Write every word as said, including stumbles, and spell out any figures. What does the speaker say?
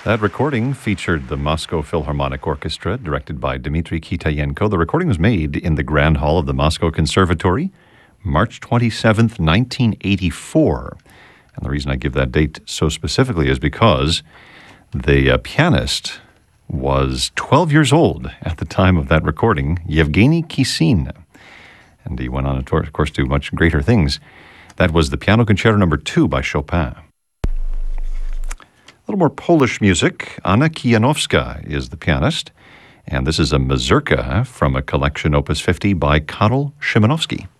That recording featured the Moscow Philharmonic Orchestra, directed by Dmitry Kitayenko. The recording was made in the Grand Hall of the Moscow Conservatory, March twenty-seventh, nineteen eighty-four. And the reason I give that date so specifically is because the uh, pianist was twelve years old at the time of that recording, Yevgeny Kissin. And he went on, of course, to much greater things. That was the Piano Concerto Number Two by Chopin. A little more Polish music. Anna Kijanowska is the pianist, and this is a mazurka from a collection, Opus fifty, by Karol Szymanowski.